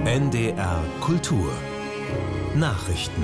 NDR Kultur Nachrichten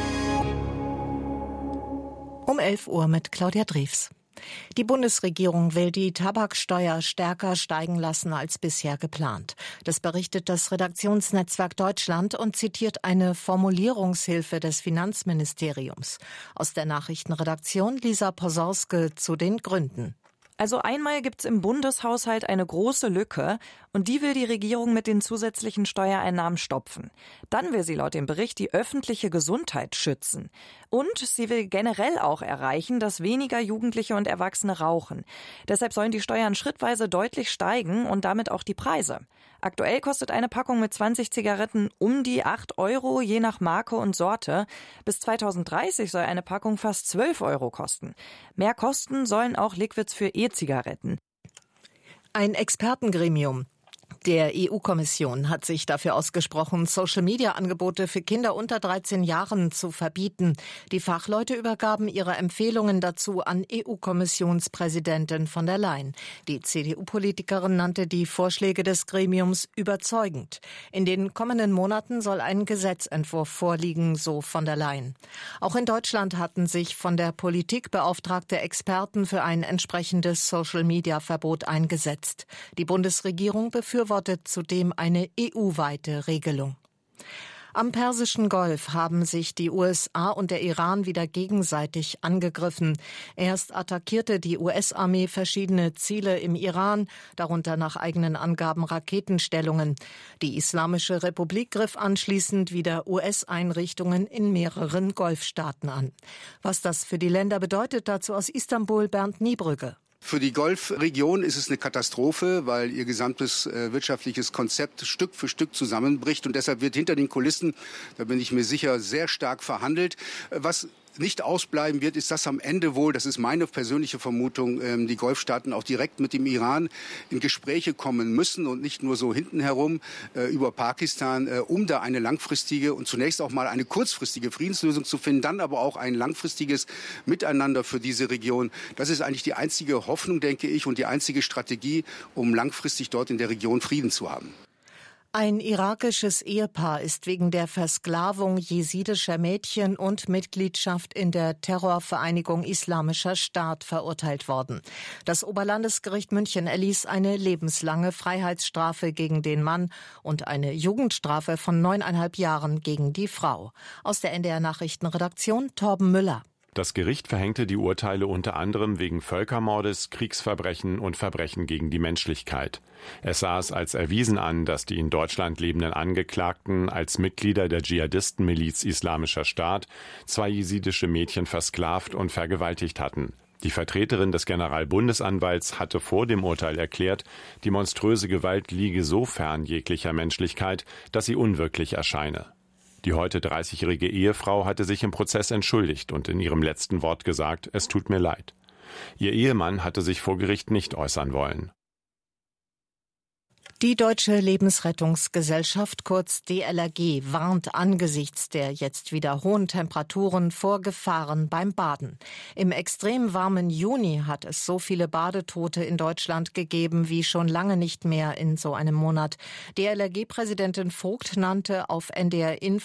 Um 11 Uhr mit Claudia Drews. Die Bundesregierung will die Tabaksteuer stärker steigen lassen als bisher geplant. Das berichtet das Redaktionsnetzwerk Deutschland und zitiert eine Formulierungshilfe des Finanzministeriums. Aus der Nachrichtenredaktion Lisa Posorske zu den Gründen. Also einmal gibt's im Bundeshaushalt eine große Lücke und die will die Regierung mit den zusätzlichen Steuereinnahmen stopfen. Dann will sie laut dem Bericht die öffentliche Gesundheit schützen. Und sie will generell auch erreichen, dass weniger Jugendliche und Erwachsene rauchen. Deshalb sollen die Steuern schrittweise deutlich steigen und damit auch die Preise. Aktuell kostet eine Packung mit 20 Zigaretten um die 8 Euro, je nach Marke und Sorte. Bis 2030 soll eine Packung fast 12 Euro kosten. Mehr kosten sollen auch Liquids für E-Zigaretten. Ein Expertengremium der EU-Kommission hat sich dafür ausgesprochen, Social-Media-Angebote für Kinder unter 13 Jahren zu verbieten. Die Fachleute übergaben ihre Empfehlungen dazu an EU-Kommissionspräsidentin von der Leyen. Die CDU-Politikerin nannte die Vorschläge des Gremiums überzeugend. In den kommenden Monaten soll ein Gesetzentwurf vorliegen, so von der Leyen. Auch in Deutschland hatten sich von der Politik beauftragte Experten für ein entsprechendes Social-Media-Verbot eingesetzt. Die Bundesregierung befürwortet zudem eine EU-weite Regelung. Am Persischen Golf haben sich die USA und der Iran wieder gegenseitig angegriffen. Erst attackierte die US-Armee verschiedene Ziele im Iran, darunter nach eigenen Angaben Raketenstellungen. Die Islamische Republik griff anschließend wieder US-Einrichtungen in mehreren Golfstaaten an. Was das für die Länder bedeutet, dazu aus Istanbul Bernd Niebrügge. Für die Golfregion ist es eine Katastrophe, weil ihr gesamtes wirtschaftliches Konzept Stück für Stück zusammenbricht. Und deshalb wird hinter den Kulissen, da bin ich mir sicher, sehr stark verhandelt. Was nicht ausbleiben wird, ist, dass am Ende wohl, das ist meine persönliche Vermutung, die Golfstaaten auch direkt mit dem Iran in Gespräche kommen müssen und nicht nur so hinten herum über Pakistan, um da eine langfristige und zunächst auch mal eine kurzfristige Friedenslösung zu finden, dann aber auch ein langfristiges Miteinander für diese Region. Das ist eigentlich die einzige Hoffnung, denke ich, und die einzige Strategie, um langfristig dort in der Region Frieden zu haben. Ein irakisches Ehepaar ist wegen der Versklavung jesidischer Mädchen und Mitgliedschaft in der Terrorvereinigung Islamischer Staat verurteilt worden. Das Oberlandesgericht München erließ eine lebenslange Freiheitsstrafe gegen den Mann und eine Jugendstrafe von 9,5 Jahren gegen die Frau. Aus der NDR Nachrichtenredaktion Torben Müller. Das Gericht verhängte die Urteile unter anderem wegen Völkermordes, Kriegsverbrechen und Verbrechen gegen die Menschlichkeit. Es sah es als erwiesen an, dass die in Deutschland lebenden Angeklagten als Mitglieder der Dschihadistenmiliz Islamischer Staat 2 jesidische Mädchen versklavt und vergewaltigt hatten. Die Vertreterin des Generalbundesanwalts hatte vor dem Urteil erklärt, die monströse Gewalt liege so fern jeglicher Menschlichkeit, dass sie unwirklich erscheine. Die heute 30-jährige Ehefrau hatte sich im Prozess entschuldigt und in ihrem letzten Wort gesagt, es tut mir leid. Ihr Ehemann hatte sich vor Gericht nicht äußern wollen. Die Deutsche Lebensrettungsgesellschaft, kurz DLRG, warnt angesichts der jetzt wieder hohen Temperaturen vor Gefahren beim Baden. Im extrem warmen Juni hat es so viele Badetote in Deutschland gegeben wie schon lange nicht mehr in so einem Monat. DLRG-Präsidentin Vogt nannte auf NDR Info